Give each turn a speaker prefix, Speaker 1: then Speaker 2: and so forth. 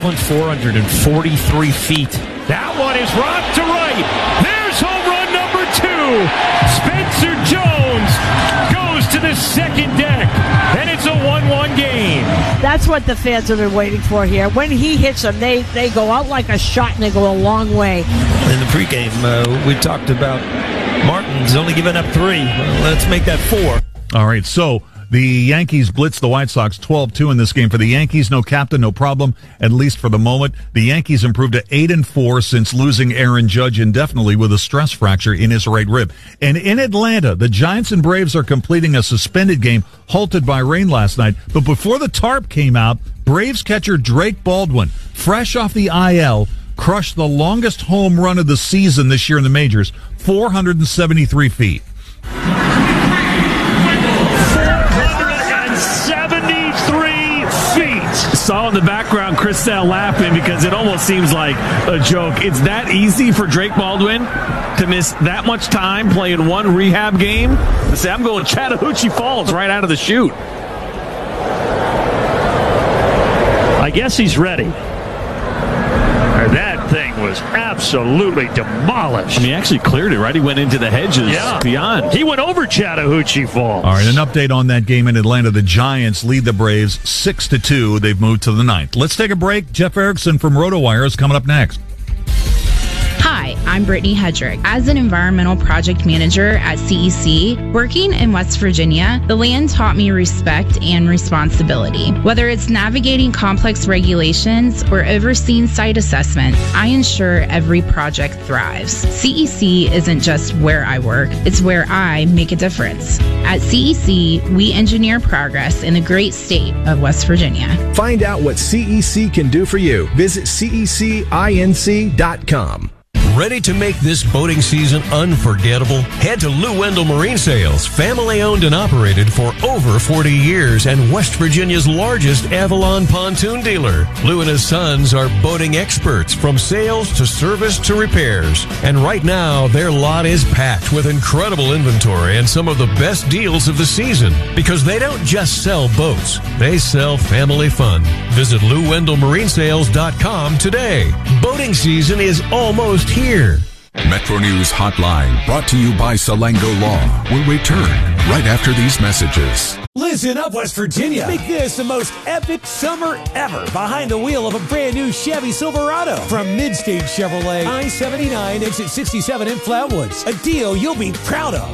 Speaker 1: 443 feet. That one is rocked to right. There's home run number 2. Spencer Jones goes to the second deck, and it's a 1-1 game.
Speaker 2: That's what the fans have been waiting for here. When he hits them, they go out like a shot, and they go a long way.
Speaker 3: In the pregame, we talked about Martin's only giving up 3. Well, let's make that 4.
Speaker 4: All right, so the Yankees blitz the White Sox 12-2 in this game. For the Yankees, no captain, no problem, at least for the moment. The Yankees improved to 8-4 since losing Aaron Judge indefinitely with a stress fracture in his right rib. And in Atlanta, the Giants and Braves are completing a suspended game halted by rain last night. But before the tarp came out, Braves catcher Drake Baldwin, fresh off the IL, crushed the longest home run of the season this year in the majors, 473 feet.
Speaker 1: 473 feet.
Speaker 5: Saw in the background Chris Sale laughing because it almost seems like a joke. It's that easy for Drake Baldwin to miss that much time playing one rehab game. To say, I'm going Chattahoochee Falls right out of the chute.
Speaker 1: I guess he's ready. That thing was absolutely demolished.
Speaker 5: And he actually cleared it, right? He went into the hedges beyond.
Speaker 1: He went over Chattahoochee Falls.
Speaker 4: All right, an update on that game in Atlanta. The Giants lead the Braves 6-2. They've moved to the 9th. Let's take a break. Jeff Erickson from RotoWire is coming up next.
Speaker 6: Hi, I'm Brittany Hedrick. As an environmental project manager at CEC, working in West Virginia, the land taught me respect and responsibility. Whether it's navigating complex regulations or overseeing site assessment, I ensure every project thrives. CEC isn't just where I work, it's where I make a difference. At CEC, we engineer progress in the great state of West Virginia.
Speaker 7: Find out what CEC can do for you. Visit cecinc.com.
Speaker 8: Ready to make this boating season unforgettable? Head to Lou Wendell Marine Sales, family owned and operated for over 40 years and West Virginia's largest Avalon pontoon dealer. Lou and his sons are boating experts from sales to service to repairs. And right now, their lot is packed with incredible inventory and some of the best deals of the season. Because they don't just sell boats, they sell family fun. Visit LouWendellMarineSales.com today. Boating season is almost here.
Speaker 9: Metro News Hotline, brought to you by Salango Law, will return right after these messages.
Speaker 10: Listen up, West Virginia. Make this the most epic summer ever behind the wheel of a brand new Chevy Silverado from Midstage Chevrolet, I-79, exit 67 in Flatwoods. A deal you'll be proud of.